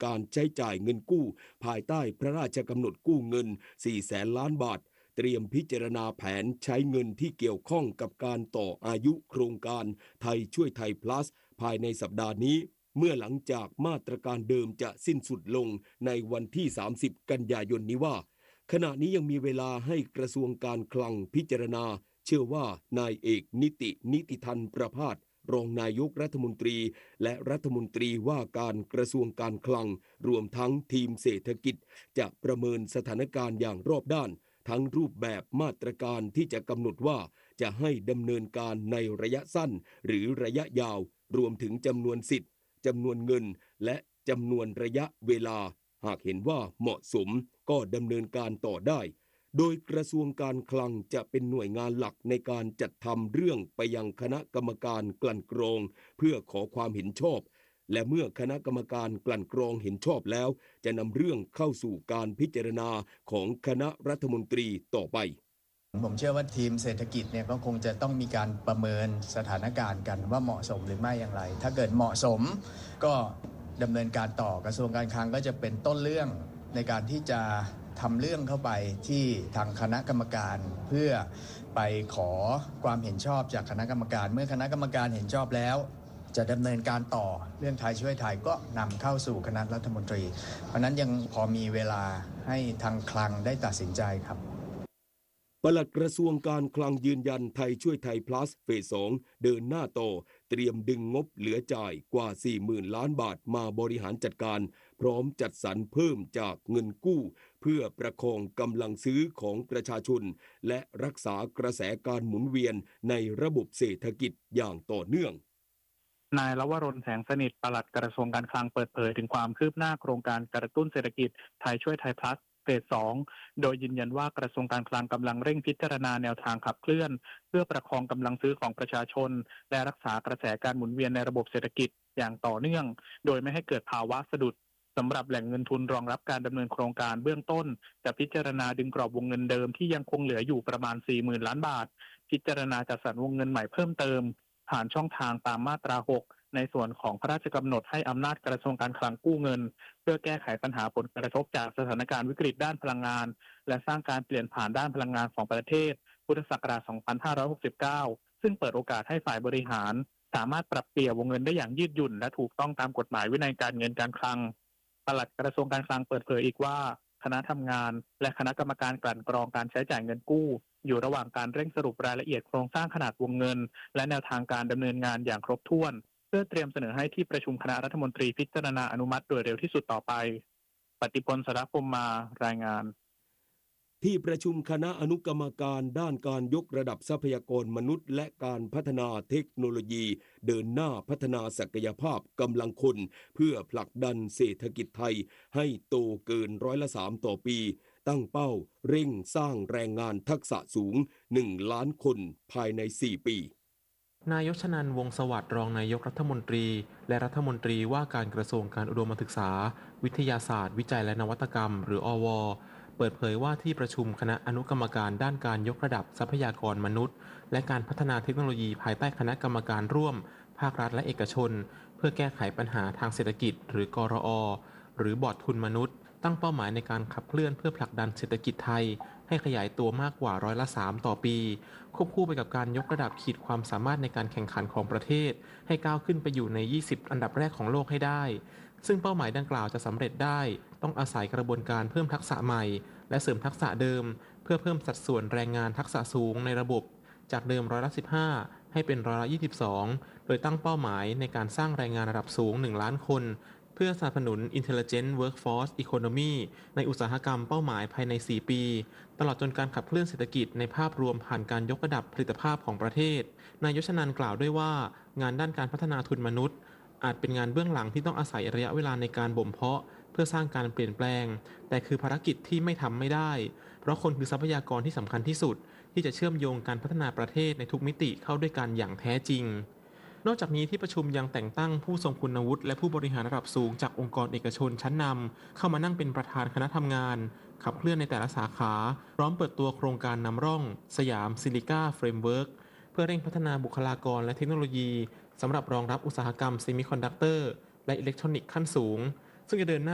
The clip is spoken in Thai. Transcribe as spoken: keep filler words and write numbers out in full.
การใช้จ่ายเงินกู้ภายใต้พระราชกำหนดกู้เงินสี่แสนล้านบาทเตรียมพิจารณาแผนใช้เงินที่เกี่ยวข้องกับการต่ออายุโครงการไทยช่วยไทย plus ภายในสัปดาห์นี้เมื่อหลังจากมาตรการเดิมจะสิ้นสุดลงในวันที่สามสิบกันยายนนี้ว่าขณะนี้ยังมีเวลาให้กระทรวงการคลังพิจารณาเชื่อว่านายเอกนิตินิติธันประภาสรองนายกรัฐมนตรีและรัฐมนตรีว่าการกระทรวงการคลังรวมทั้งทีมเศรษฐกิจจะประเมินสถานการณ์อย่างรอบด้านทั้งรูปแบบมาตรการที่จะกำหนดว่าจะให้ดำเนินการในระยะสั้นหรือระยะยาวรวมถึงจำนวนสิทธิ์จำนวนเงินและจำนวนระยะเวลาหากเห็นว่าเหมาะสมก็ดำเนินการต่อได้โดยกระทรวงการคลังจะเป็นหน่วยงานหลักในการจัดทำเรื่องไปยังคณะกรรมการกลั่นกรองเพื่อขอความเห็นชอบและเมื่อคณะกรรมการกลั่นกรองเห็นชอบแล้วจะนำเรื่องเข้าสู่การพิจารณาของคณะรัฐมนตรีต่อไปผมเชื่อว่าทีมเศรษฐกิจเนี่ยก็คงจะต้องมีการประเมินสถานการณ์กันว่าเหมาะสมหรือไม่อย่างไรถ้าเกิดเหมาะสมก็ดำเนินการต่อกระทรวงการคลังก็จะเป็นต้นเรื่องในการที่จะทำเรื่องเข้าไปที่ทางคณะกรรมการเพื่อไปขอความเห็นชอบจากคณะกรรมการเมื่อคณะกรรมการเห็นชอบแล้วจะดำเนินการต่อเรื่องไทยช่วยไทยก็นำเข้าสู่คณะรัฐมนตรีเพราะนั้นยังพอมีเวลาให้ทางคลังได้ตัดสินใจครับปลัดกระทรวงการคลังยืนยันไทยช่วยไทย plus เฟสสองเดินหน้าต่อเตรียมดึงงบเหลือจ่ายกว่า สี่หมื่น ล้านบาทมาบริหารจัดการพร้อมจัดสรรเพิ่มจากเงินกู้เพื่อประคองกำลังซื้อของประชาชนและรักษากระแสการหมุนเวียนในระบบเศรษฐกิจอย่างต่อเนื่องนายลวรน แสงสนิทปลัดกระทรวงการคลังเปิดเผยถึงความคืบหน้าโครงการกระตุ้นเศรษฐกิจไทยช่วยไทย plusเฟสสองโดยยืนยันว่ากระทรวงการคลังกำลังเร่งพิจารณาแนวทางขับเคลื่อนเพื่อประคองกำลังซื้อของประชาชนและรักษากระแสการหมุนเวียนในระบบเศรษฐกิจอย่างต่อเนื่องโดยไม่ให้เกิดภาวะสะดุดสำหรับแหล่งเงินทุนรองรับการดำเนินโครงการเบื้องต้นจะพิจารณาดึงกรอบวงเงินเดิมที่ยังคงเหลืออยู่ประมาณ สี่หมื่น ล้านบาทพิจารณาจัดสรรวงเงินใหม่เพิ่มเติมผ่านช่องทางตามมาตราหกในส่วนของพระราชกำหนดให้อำนาจกระทรวงการคลังกู้เงินเพื่อแก้ไขปัญหาผลกระทบจากสถานการณ์วิกฤตด้านพลังงานและสร้างการเปลี่ยนผ่านด้านพลังงานของประเทศพุทธศักราช สองพันห้าร้อยหกสิบเก้า ซึ่งเปิดโอกาสให้ฝ่ายบริหารสามารถปรับเปลี่ยนวงเงินได้อย่างยืดหยุ่นและถูกต้องตามกฎหมายวินัยการเงินการคลังปลัดกระทรวงการคลังเปิดเผยอีกว่าคณะทำงานและคณะกรรมการกลั่นกรองการใช้จ่ายเงินกู้อยู่ระหว่างการเร่งสรุปรายละเอียดโครงสร้างขนาดวงเงินและแนวทางการดำเนินงานอย่างครบถ้วนเพื่อเตรียมเสนอให้ที่ประชุมคณะรัฐมนตรีพิจารณาอนุมัติโดยเร็วที่สุดต่อไปปฏิพล สรพรหมมารายงานที่ประชุมคณะอนุกรรมการด้านการยกระดับทรัพยากรมนุษย์และการพัฒนาเทคโนโลยีเดินหน้าพัฒนาศักยภาพกำลังคนเพื่อผลักดันเศรษฐกิจไทยให้โตเกินร้อยละสามต่อปีตั้งเป้าเร่งสร้างแรงงานทักษะสูงหนึ่งล้านคนภายในสี่ปีนายกชนันท์ วงศ์สวัสดิ์รองนายกรัฐมนตรีและรัฐมนตรีว่าการกระทรวงการอุดมศึกษาวิทยาศาสตร์วิจัยและนวัตกรรมหรืออวเปิดเผยว่าที่ประชุมคณะอนุกรรมการด้านการยกระดับทรัพยากรมนุษย์และการพัฒนาเทคโนโลยีภายใต้คณะกรรมการร่วมภาครัฐและเอกชนเพื่อแก้ไขปัญหาทางเศรษฐกิจหรือกรอหรือบอร์ดทุนมนุษย์ตั้งเป้าหมายในการขับเคลื่อนเพื่อผลักดันเศรษฐกิจไทยให้ขยายตัวมากกว่าร้อยละสามต่อปีควบคู่ไปกับการยกระดับขีดความสามารถในการแข่งขันของประเทศให้ก้าวขึ้นไปอยู่ในยี่สิบอันดับแรกของโลกให้ได้ซึ่งเป้าหมายดังกล่าวจะสำเร็จได้ต้องอาศัยกระบวนการเพิ่มทักษะใหม่และเสริมทักษะเดิมเพื่อเพิ่มสัดส่วนแรงงานทักษะสูงในระบบจากเดิมร้อยละสิบห้าให้เป็นร้อยละยี่สิบสองโดยตั้งเป้าหมายในการสร้างแรงงานระดับสูงหนึ่งล้านคนเพื่อสนับสนุน Intelligent Workforce Economy ในอุตสาหกรรมเป้าหมายภายในสี่ปีตลอดจนการขับเคลื่อนเศรษฐกิจในภาพรวมผ่านการยกระดับผลิตภาพของประเทศนายกชนันท์กล่าวด้วยว่างานด้านการพัฒนาทุนมนุษย์อาจเป็นงานเบื้องหลังที่ต้องอาศัยระยะเวลาในการบ่มเพาะเพื่อสร้างการเปลี่ยนแปลงแต่คือภารกิจที่ไม่ทำไม่ได้เพราะคนคือทรัพยากรที่สำคัญที่สุดที่จะเชื่อมโยงการพัฒนาประเทศในทุกมิติเข้าด้วยกันอย่างแท้จริงนอกจากนี้ที่ประชุมยังแต่งตั้งผู้ทรงคุณวุฒิและผู้บริหารระดับสูงจากองค์กรเอกชนชั้นนำเข้ามานั่งเป็นประธานคณะทำงานขับเคลื่อนในแต่ละสาขาพร้อมเปิดตัวโครงการนำร่องสยามซิลิก้าเฟรมเวิร์คเพื่อเร่งพัฒนาบุคลากรและเทคโนโลยีสำหรับรองรับอุตสาหกรรมเซมิคอนดักเตอร์และอิเล็กทรอนิกส์ขั้นสูงซึ่งจะเดินหน้า